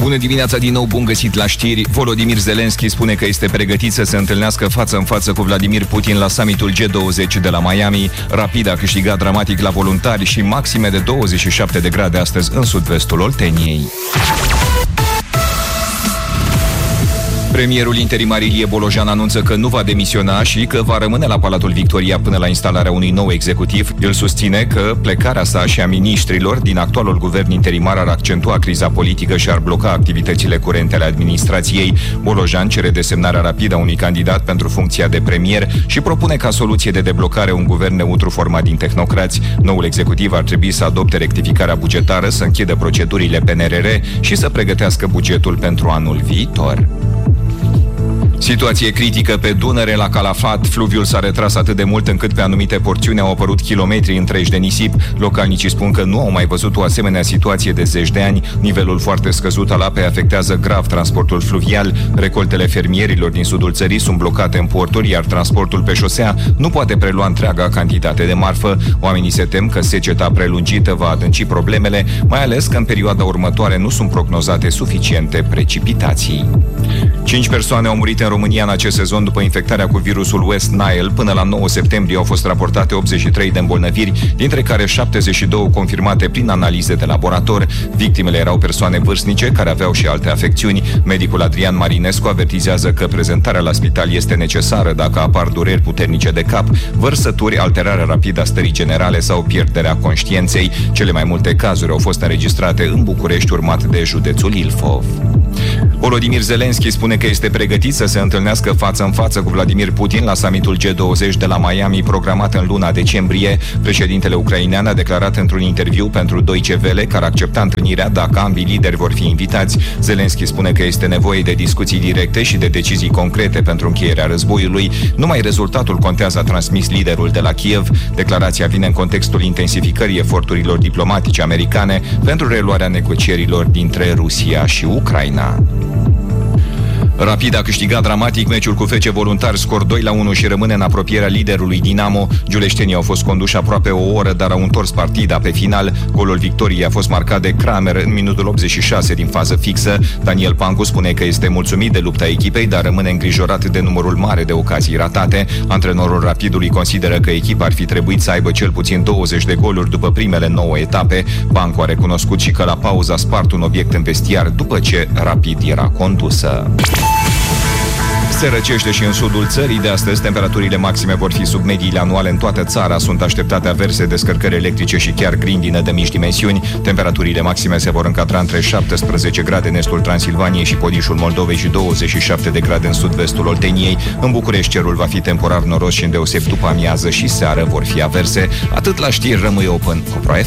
Bună dimineața din nou, bun găsit la știri. Volodymyr Zelensky spune că este pregătit să se întâlnească față în față cu Vladimir Putin la summitul G20 de la Miami. Rapid a câștigat dramatic la voluntari și maxime de 27 de grade astăzi în sud-vestul Olteniei. Premierul interimar Ilie Bolojan anunță că nu va demisiona și că va rămâne la Palatul Victoria până la instalarea unui nou executiv. El susține că plecarea sa și a miniștrilor din actualul guvern interimar ar accentua criza politică și ar bloca activitățile curente ale administrației. Bolojan cere desemnarea rapidă a unui candidat pentru funcția de premier și propune ca soluție de deblocare un guvern neutru format din tehnocrați. Noul executiv ar trebui să adopte rectificarea bugetară, să închidă procedurile PNRR și să pregătească bugetul pentru anul viitor. Situație critică pe Dunăre la Calafat. Fluviul s-a retras atât de mult încât pe anumite porțiuni au apărut kilometri întregi de nisip. Localnicii spun că nu au mai văzut o asemenea situație de zeci de ani. Nivelul foarte scăzut al apei afectează grav transportul fluvial. Recoltele fermierilor din sudul țării sunt blocate în porturi, iar transportul pe șosea nu poate prelua întreaga cantitate de marfă. Oamenii se tem că seceta prelungită va adânci problemele, mai ales că în perioada următoare nu sunt prognozate suficiente precipitații. 5 persoane au murit în România în acest sezon după infectarea cu virusul West Nile. Până la 9 septembrie au fost raportate 83 de îmbolnăviri, dintre care 72 confirmate prin analize de laborator. Victimele erau persoane vârstnice care aveau și alte afecțiuni. Medicul Adrian Marinescu avertizează că prezentarea la spital este necesară dacă apar dureri puternice de cap, vărsături, alterarea rapidă a stării generale sau pierderea conștiinței. Cele mai multe cazuri au fost înregistrate în București, urmat de județul Ilfov. Volodymyr Zelensky spune că este pregătit să se întâlnească față în față cu Vladimir Putin la summitul G20 de la Miami, programat în luna decembrie. Președintele ucrainean a declarat într-un interviu pentru Deutsche Welle că ar accepta întâlnirea dacă ambii lideri vor fi invitați. Zelensky spune că este nevoie de discuții directe și de decizii concrete pentru încheierea războiului. Numai rezultatul contează, a transmis liderul de la Kiev. Declarația vine în contextul intensificării eforturilor diplomatice americane pentru reluarea negocierilor dintre Rusia și Ucraina. Rapid a câștigat dramatic meciul cu FC Voluntari, scor 2-1 și rămâne în apropierea liderului Dinamo. Giuleștenii au fost conduși aproape o oră, dar au întors partida pe final. Golul victoriei a fost marcat de Kramer în minutul 86 din fază fixă. Daniel Pancu spune că este mulțumit de lupta echipei, dar rămâne îngrijorat de numărul mare de ocazii ratate. Antrenorul Rapidului consideră că echipa ar fi trebuit să aibă cel puțin 20 de goluri după primele 9 etape. Pancu a recunoscut și că la pauză a spart un obiect în vestiar după ce Rapid era condusă. Se răcește și în sudul țării. De astăzi, temperaturile maxime vor fi sub mediile anuale în toată țara. Sunt așteptate averse, descărcări electrice și chiar grindină de mici dimensiuni. Temperaturile maxime se vor încadra între 17 grade în estul Transilvaniei și Podișul Moldovei și 27 de grade în sud-vestul Olteniei. În București, cerul va fi temporar noros și îndeoseb după amiază și seară vor fi averse. Atât la știri, rămâi open cu Pro FM.